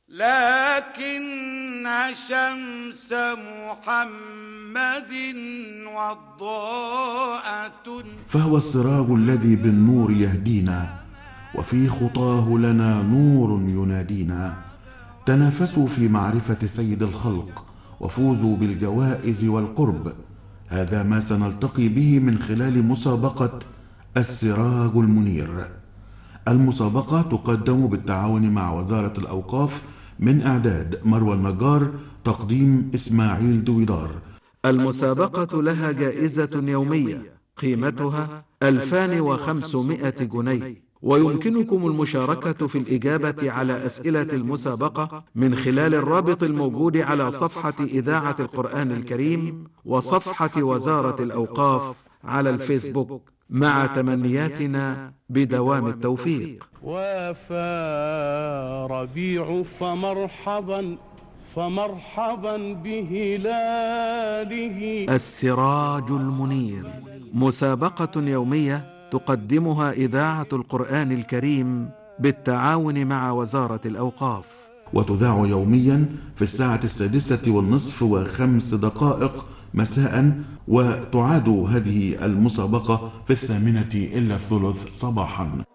لكن شمس محمد وضاءة. فهو السراج الذي بالنور يهدينا، وفي خطاه لنا نور ينادينا. تنافسوا في معرفة سيد الخلق وفوزوا بالجوائز والقرب. هذا ما سنلتقي به من خلال مسابقة السراج المنير. المسابقة تقدم بالتعاون مع وزارة الأوقاف، من إعداد مروى النجار، تقديم إسماعيل دويدار. المسابقة لها جائزة يومية قيمتها 2500 جنيه، ويمكنكم المشاركة في الإجابة على أسئلة المسابقة من خلال الرابط الموجود على صفحة إذاعة القرآن الكريم وصفحة وزارة الأوقاف على الفيسبوك، مع تمنياتنا بدوام التوفيق. وافى ربيع فمرحبا بهلاله. السراج المنير، مسابقة يومية تقدمها إذاعة القرآن الكريم بالتعاون مع وزارة الأوقاف، وتذاع يوميا في الساعة 6:05 مساء، وتعاد هذه المسابقة في 8:03 صباحا.